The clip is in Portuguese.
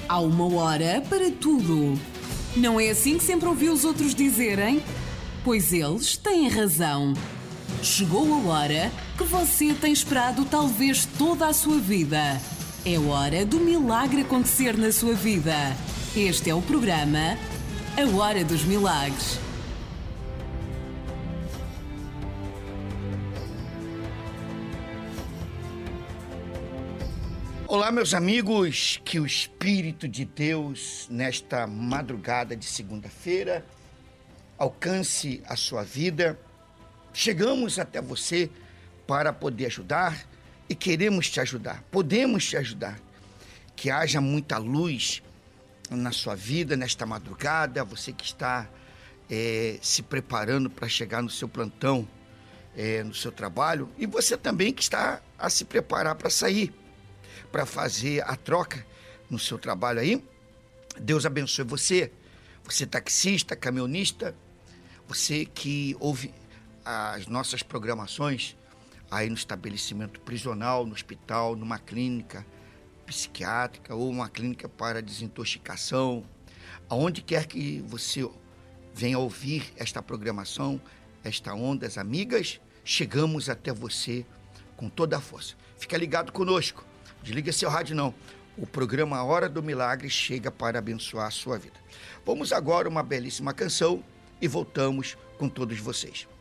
Há uma hora para tudo. Não é assim que sempre ouvi os outros dizerem? Pois eles têm razão. Chegou a hora que você tem esperado talvez toda a sua vida. É hora do milagre acontecer na sua vida. Este é o programa A Hora dos Milagres. Olá, meus amigos, que o Espírito de Deus, nesta madrugada de segunda-feira, alcance a sua vida. Chegamos até você para poder ajudar e queremos te ajudar, podemos te ajudar. Que haja muita luz na sua vida nesta madrugada, você que está se preparando para chegar no seu plantão, no seu trabalho, e você também que está a se preparar para sair, para fazer a troca no seu trabalho aí. Deus abençoe você taxista, caminhonista, você que ouve as nossas programações aí no estabelecimento prisional, no hospital, numa clínica psiquiátrica ou uma clínica para desintoxicação, aonde quer que você venha ouvir esta programação, esta Ondas Amigas, chegamos até você com toda a força. Fica ligado conosco. Desliga seu rádio não. O programa A Hora do Milagre chega para abençoar a sua vida. Vamos agora uma belíssima canção e voltamos com todos vocês.